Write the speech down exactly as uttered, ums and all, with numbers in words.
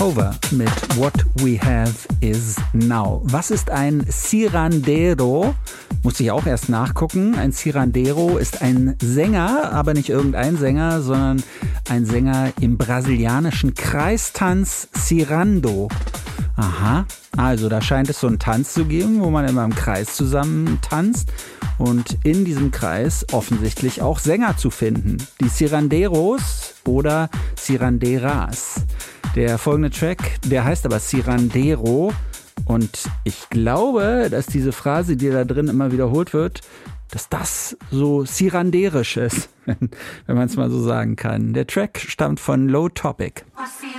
Over mit What We Have Is Now. Was ist ein Cirandero? Muss ich auch erst nachgucken. Ein Cirandero ist ein Sänger, aber nicht irgendein Sänger, sondern ein Sänger im brasilianischen Kreistanz Cirando. Aha, also da scheint es so einen Tanz zu geben, wo man immer im Kreis zusammen tanzt und in diesem Kreis offensichtlich auch Sänger zu finden. Die Ciranderos oder Ciranderas. Der folgende Track, der heißt aber Cirandero und ich glaube, dass diese Phrase, die da drin immer wiederholt wird, dass das so ciranderisch ist, wenn, wenn man es mal so sagen kann. Der Track stammt von Low Topic.